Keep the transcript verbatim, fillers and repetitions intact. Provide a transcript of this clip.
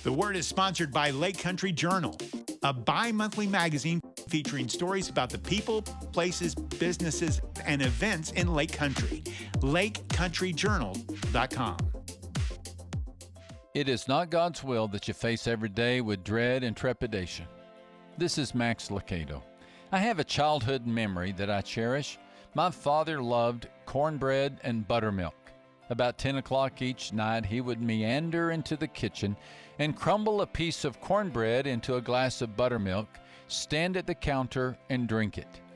The Word is sponsored by Lake Country Journal, a bi-monthly magazine featuring stories about the people, places, businesses, and events in Lake Country. lake country journal dot com. It is not God's will that you face every day with dread and trepidation. This is Max Lucado. I have a childhood memory that I cherish. My father loved cornbread and buttermilk. About ten o'clock each night, he would meander into the kitchen and crumble a piece of cornbread into a glass of buttermilk, stand at the counter, and drink it.